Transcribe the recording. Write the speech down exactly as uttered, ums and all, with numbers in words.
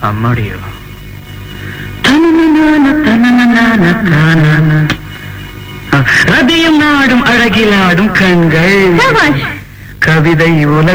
அம்மாடியோ தனனனான தனனனான தானான ரதியும் நாடும் அழகிலாடும் கண்கள் சபாஷ். கவிதை உலக